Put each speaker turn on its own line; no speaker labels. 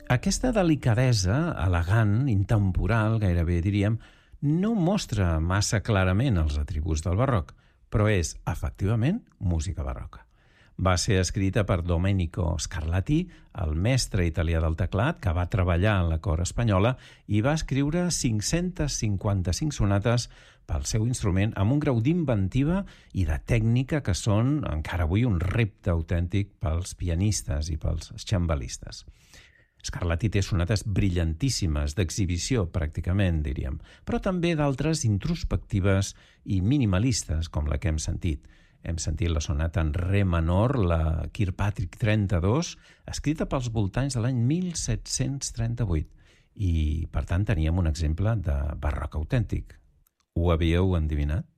Aquesta delicadesa, elegant, intemporal, gairebé diríem, no mostra massa clarament els atributs del barroc, però és, efectivament, música barroca. Va ser escrita per Domenico Scarlatti, el mestre italià del teclat, que va treballar en la cort espanyola i va escriure 555 sonates pel seu instrument amb un grau d'inventiva i de tècnica que són encara avui un repte autèntic pels pianistes i pels xambalistes. Scarlatti té sonates brillantíssimes, d'exhibició pràcticament, diríem, però també d'altres introspectives i minimalistes, com la que hem sentit. Hem sentit la sonata en re menor, la Kirkpatrick 32, escrita pels voltants de l'any 1738, i per tant teníem un exemple de barroc autèntic. Ho havíeu endevinat?